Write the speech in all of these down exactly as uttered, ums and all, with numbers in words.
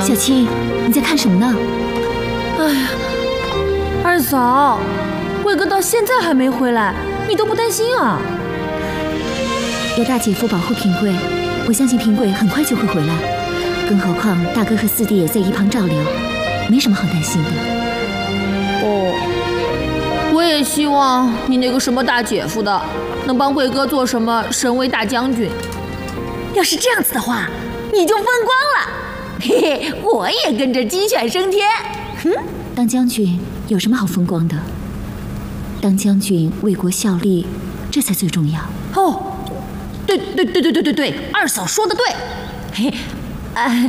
小七，你在看什么呢？ 哎呀，二嫂，贵哥到现在还没回来，你都不担心啊？ 有大姐夫保护平贵，我相信平贵很快就会回来。更何况大哥和四弟也在一旁照料，没什么好担心的。 哦，我也希望你那个什么大姐夫的，能帮贵哥做什么神威大将军。 要是这样子的话，你就风光了。嘿嘿，我也跟着鸡犬升天。哼， 当将军有什么好风光的？当将军为国效力，这才最重要。 哦，对对对对对对对，二嫂说的对。嘿，呃，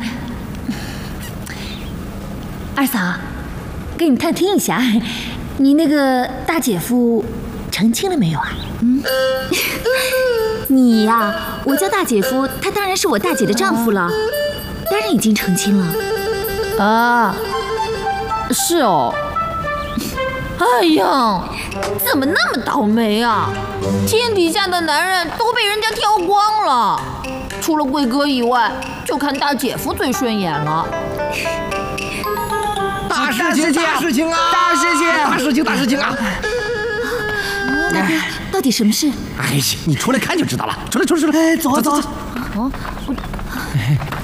二嫂，给你探听一下，你那个大姐夫成亲了没有啊？ 嗯，你呀、啊，我叫大姐夫，他当然是我大姐的丈夫了，当然已经成亲了。 啊，是哦。哎呀，怎么那么倒霉啊！天底下的男人都被人家挑光了，除了贵哥以外，就看大姐夫最顺眼了。 大事情，大事情啊！ 大事情， 大事情，大事情啊！ 大哥，到底什么事？ 哎呀，你出来看就知道了。出来，出来，出来！ 哎，走啊，走啊！ 啊，我。